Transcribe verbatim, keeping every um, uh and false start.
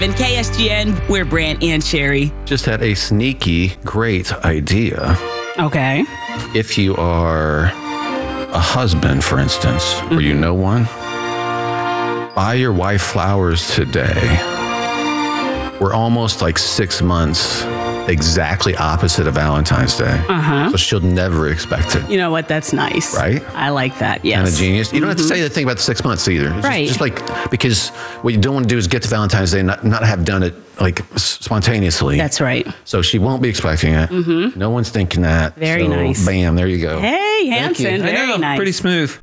In K S G N, we're Brant and Sherry. Just had a sneaky, great idea. Okay. If you are a husband, for instance, mm-hmm. or you know one, buy your wife flowers today. We're almost like six months exactly opposite of Valentine's Day. Uh-huh. So she'll never expect it. You know what? That's nice. Right? I like that. Yes. Kind of genius. You don't mm-hmm. have to say the thing about the six months either. It's right. Just, just like, because what you don't want to do is get to Valentine's Day and not, not have done it like spontaneously. That's right. So she won't be expecting it. Mm-hmm. No one's thinking that. Very so, nice. Bam, there you go. Hey, Hanson. Very I know, nice. Pretty smooth.